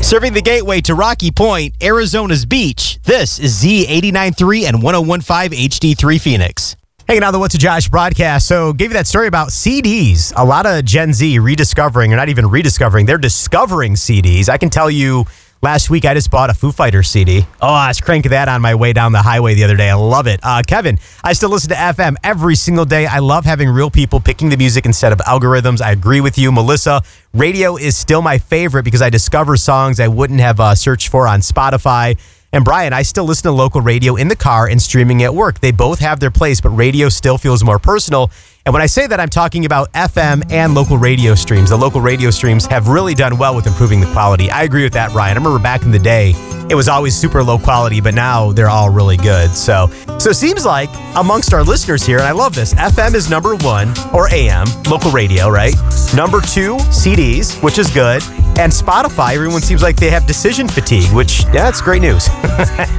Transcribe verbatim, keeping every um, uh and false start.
Serving the gateway to Rocky Point, Arizona's beach, this is Z eighty-nine point three and one oh one point five H D three Phoenix. Hanging out on the What's a Josh broadcast. So, gave you that story about C Ds. A lot of Gen Z rediscovering, or not even rediscovering, they're discovering C Ds. I can tell you, last week I just bought a Foo Fighters C D. Oh, I was cranking that on my way down the highway the other day. I love it. Uh, Kevin, I still listen to F M every single day. I love having real people picking the music instead of algorithms. I agree with you. Melissa, radio is still my favorite because I discover songs I wouldn't have uh, searched for on Spotify. And Brian, I still listen to local radio in the car and streaming at work. They both have their place, but radio still feels more personal. And when I say that, I'm talking about F M and local radio streams. The local radio streams have really done well with improving the quality. I agree with that, Brian. I remember back in the day, it was always super low quality, but now they're all really good. So, so it seems like amongst our listeners here, and I love this, F M is number one, or A M, local radio, right? Number two, C Ds, which is good. And Spotify, everyone seems like they have decision fatigue, which, yeah, that's great news.